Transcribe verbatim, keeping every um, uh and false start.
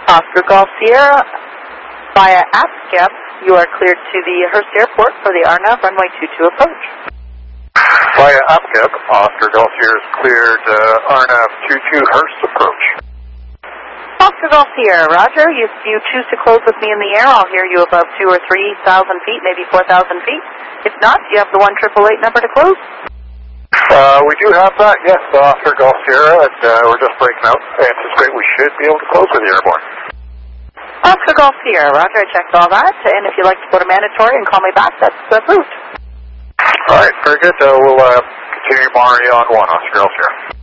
Oscar Golf Sierra, via APSCAP, you are cleared to the Hearst Airport for the R N A V runway two two approach. Via APSCAP, Oscar Golf Sierra is cleared uh, R N A V two two Hearst approach. Oscar Golf Sierra, roger. If you choose to close with me in the air, I'll hear you above two or three thousand feet, maybe four thousand feet. If not, you have the one triple eight number to close. Uh, we do have that, yes, Oscar Golf Sierra, and uh, we're just breaking out. I anticipate we should be able to close with the airborne. Oscar Golf Sierra, roger. I checked all that, and if you'd like to go to mandatory and call me back, that's approved. All right, very good. Uh, we'll uh, continue Mari on one, Oscar Golf Sierra.